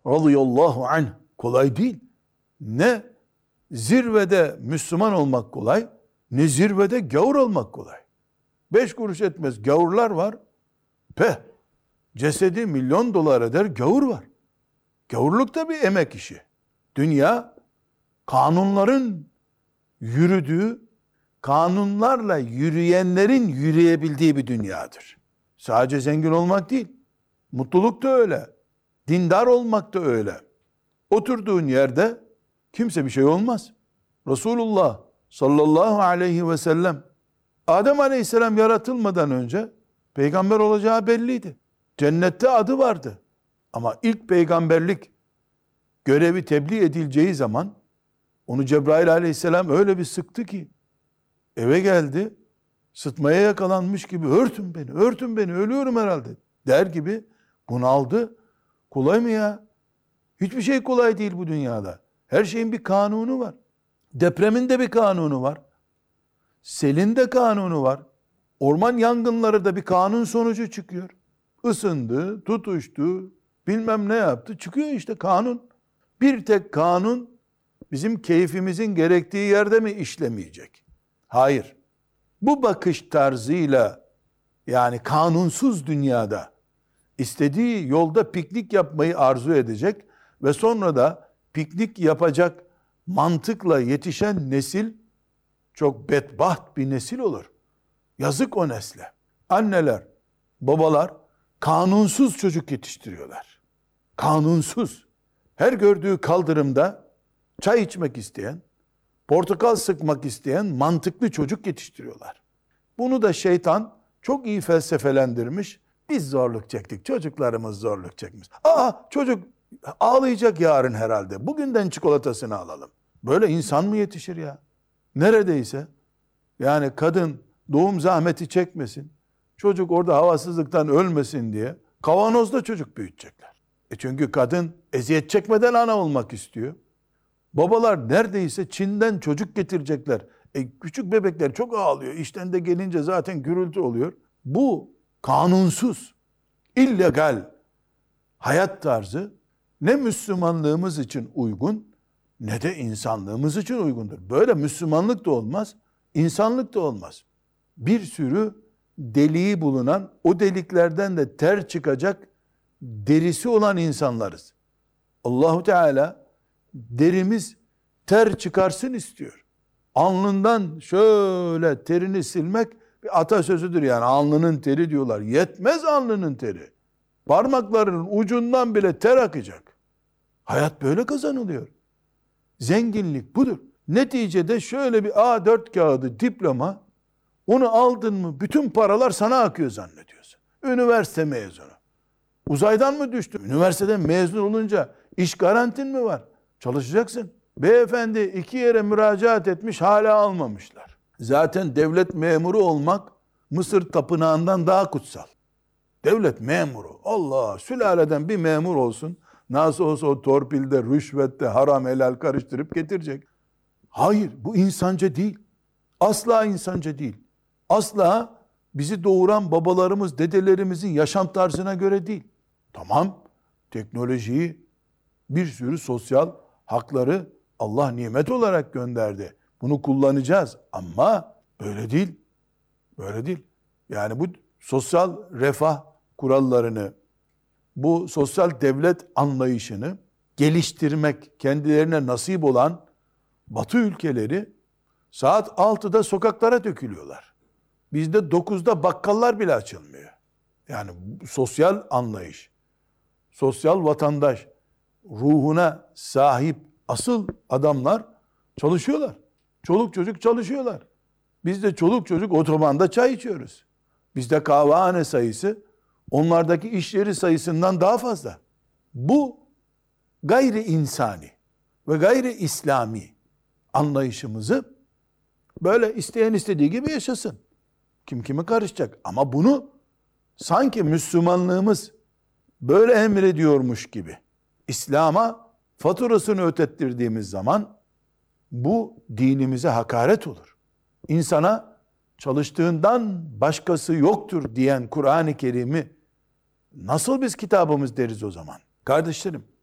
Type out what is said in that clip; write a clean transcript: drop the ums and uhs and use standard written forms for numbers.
radıyallahu anh kolay değil. Ne zirvede Müslüman olmak kolay, ne zirvede gavur olmak kolay. 5 kuruş etmez gavurlar var. Peh, cesedi milyon dolar eder gavur var. Gavurluk da bir emek işi. Dünya kanunların yürüdüğü, kanunlarla yürüyenlerin yürüyebildiği bir dünyadır. Sadece zengin olmak değil, mutluluk da öyle, dindar olmak da öyle. Oturduğun yerde kimse bir şey olmaz. Resulullah sallallahu aleyhi ve sellem Adem aleyhisselam yaratılmadan önce peygamber olacağı belliydi. Cennette adı vardı. Ama ilk peygamberlik görevi tebliğ edileceği zaman onu Cebrail aleyhisselam öyle bir sıktı ki eve geldi, sıtmaya yakalanmış gibi örtün beni, örtün beni, ölüyorum herhalde der gibi bunaldı. Kolay mı ya? Hiçbir şey kolay değil bu dünyada. Her şeyin bir kanunu var. Depremin de bir kanunu var. Selin de kanunu var. Orman yangınları da bir kanun sonucu çıkıyor. Isındı, tutuştu, bilmem ne yaptı. Çıkıyor işte kanun. Bir tek kanun bizim keyfimizin gerektiği yerde mi işlemeyecek? Hayır. Bu bakış tarzıyla yani kanunsuz dünyada istediği yolda piknik yapmayı arzu edecek ve sonra da piknik yapacak mantıkla yetişen nesil çok bedbaht bir nesil olur. Yazık o nesle. Anneler, babalar kanunsuz çocuk yetiştiriyorlar. Kanunsuz. Her gördüğü kaldırımda çay içmek isteyen, portakal sıkmak isteyen mantıklı çocuk yetiştiriyorlar. Bunu da şeytan çok iyi felsefelendirmiş. Biz zorluk çektik, çocuklarımız zorluk çekmiş. Çocuk ağlayacak yarın herhalde. Bugünden çikolatasını alalım. Böyle insan mı yetişir ya? Neredeyse yani kadın doğum zahmeti çekmesin, çocuk orada havasızlıktan ölmesin diye kavanozda çocuk büyütecekler. Çünkü kadın eziyet çekmeden ana olmak istiyor. Babalar neredeyse Çin'den çocuk getirecekler. Küçük bebekler çok ağlıyor. İşten de gelince zaten gürültü oluyor. Bu kanunsuz, illegal hayat tarzı ne Müslümanlığımız için uygun ne de insanlığımız için uygundur. Böyle Müslümanlık da olmaz, insanlık da olmaz. Bir sürü deliği bulunan, o deliklerden de ter çıkacak derisi olan insanlarız. Allahu Teala derimiz ter çıkarsın istiyor. Alnından şöyle terini silmek bir atasözüdür yani. Alnının teri diyorlar. Yetmez alnının teri. Parmaklarının ucundan bile ter akacak. Hayat böyle kazanılıyor. Zenginlik budur. Neticede şöyle bir A4 kağıdı diploma, onu aldın mı bütün paralar sana akıyor zannediyorsun. Üniversite mezunu. Uzaydan mı düştün? Üniversiteden mezun olunca iş garantin mi var? Çalışacaksın. Beyefendi 2 yere müracaat etmiş hala almamışlar. Zaten devlet memuru olmak Mısır tapınağından daha kutsal. Devlet memuru. Allah sülaleden bir memur olsun. Nasıl olsa o torpilde, rüşvette, haram helal karıştırıp getirecek. Hayır, bu insanca değil. Asla insanca değil. Asla bizi doğuran babalarımız, dedelerimizin yaşam tarzına göre değil. Tamam, teknolojiyi, bir sürü sosyal hakları Allah nimet olarak gönderdi. Bunu kullanacağız ama böyle değil. Böyle değil. Yani bu sosyal refah kurallarını, bu sosyal devlet anlayışını geliştirmek kendilerine nasip olan Batı ülkeleri saat 6'da sokaklara dökülüyorlar. Bizde 9'da bakkallar bile açılmıyor. Yani sosyal anlayış, sosyal vatandaş ruhuna sahip asıl adamlar çalışıyorlar. Çoluk çocuk çalışıyorlar. Biz de çoluk çocuk otobanda çay içiyoruz. Bizde kahvehane sayısı onlardaki iş yeri sayısından daha fazla. Bu gayri insani ve gayri İslami anlayışımızı böyle isteyen istediği gibi yaşasın. Kim kime karışacak? Ama bunu sanki Müslümanlığımız böyle emrediyormuş gibi İslam'a faturasını ötettirdiğimiz zaman bu dinimize hakaret olur. İnsana çalıştığından başkası yoktur diyen Kur'an-ı Kerim'i nasıl biz kitabımız deriz o zaman? Kardeşlerim,